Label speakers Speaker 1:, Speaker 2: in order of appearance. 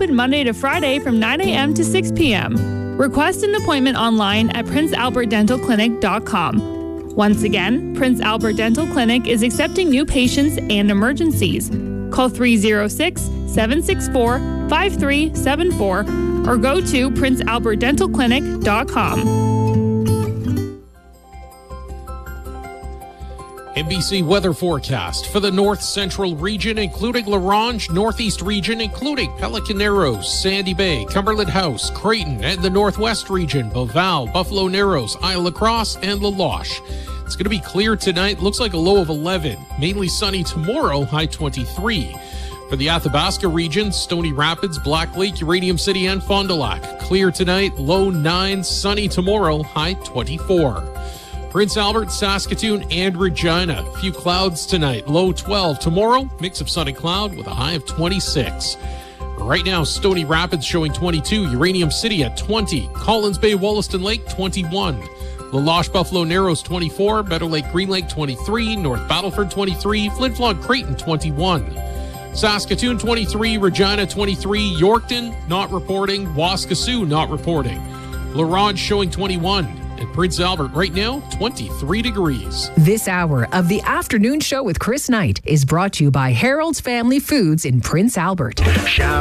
Speaker 1: open Monday to Friday from 9 a.m. to 6 p.m. Request an appointment online at princealbertdentalclinic.com. Once again, Prince Albert Dental Clinic is accepting new patients and emergencies. Call 306-764-5374 or go to princealbertdentalclinic.com.
Speaker 2: NBC weather forecast for the north central region, including La Ronge, northeast region, including Pelican Narrows, Sandy Bay, Cumberland House, Creighton, and the northwest region, Beauval, Buffalo Narrows, Isle La Crosse, and La Loche. It's going to be clear tonight. Looks like a low of 11. Mainly sunny tomorrow, high 23. For the Athabasca region, Stony Rapids, Black Lake, Uranium City, and Fond du Lac. Clear tonight, low 9. Sunny tomorrow, high 24. Prince Albert, Saskatoon, and Regina. A few clouds tonight, low 12. Tomorrow, mix of sun and cloud with a high of 26. Right now, Stony Rapids showing 22. Uranium City at 20. Collins Bay, Wollaston Lake, 21. La Loche, Buffalo Narrows, 24. Meadow Lake, Green Lake, 23. North Battleford, 23. Flin Flon, Creighton, 21. Saskatoon, 23. Regina, 23. Yorkton, not reporting. Waskesiu, not reporting. La Ronge showing 21. And Prince Albert right now, 23 degrees.
Speaker 3: This hour of the afternoon show with Chris Knight is brought to you by Harold's Family Foods in Prince Albert.